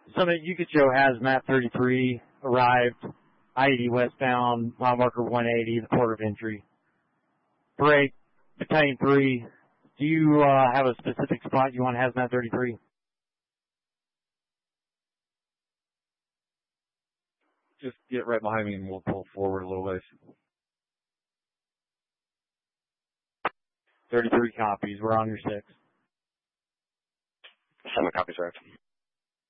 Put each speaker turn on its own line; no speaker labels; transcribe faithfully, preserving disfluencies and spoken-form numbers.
Summit, you could show Hazmat thirty-three arrived, I eighty westbound, mile marker one eighty, the port of entry. Break, Battalion three, do you uh, have a specific spot you want Hazmat thirty-three?
Just get right behind me and we'll pull forward a little ways.
thirty-three copies. We're on your six.
Summit copies, right.